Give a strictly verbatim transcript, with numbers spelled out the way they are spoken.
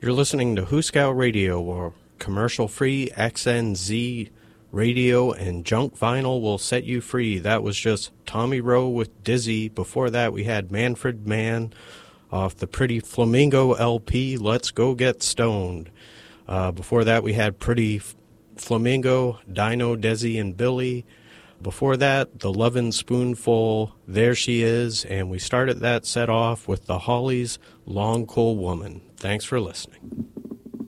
You're listening to Hooskow Radio, or commercial-free X N Z radio and junk vinyl will set you free. That was just Tommy Roe with Dizzy. Before that, we had Manfred Mann off the Pretty Flamingo L P, Let's Go Get Stoned. Uh, before that, we had Pretty F- Flamingo, Dino, Desi, and Billy. Before that, The Lovin' Spoonful, There She Is, and we started that set off with the Hollies, Long Cool Woman. Thanks for listening.